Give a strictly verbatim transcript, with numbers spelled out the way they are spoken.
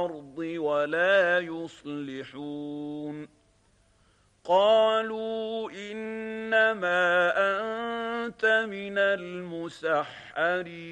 الأرض ولا يصلحون قالوا إنما أنت من المسحرين